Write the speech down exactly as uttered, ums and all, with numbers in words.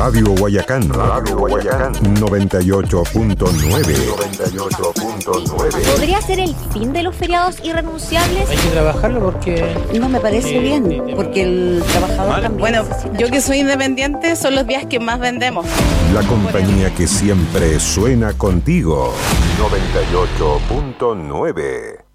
Radio Guayacán. Radio Guayacán. noventa y ocho punto nueve. noventa y ocho punto nueve. ¿Podría ser el fin de los feriados irrenunciables? Hay que trabajarlo porque... No me parece bien, porque el trabajador también... Bueno, yo que soy independiente, son los días que más vendemos. La compañía que siempre suena contigo. noventa y ocho punto nueve.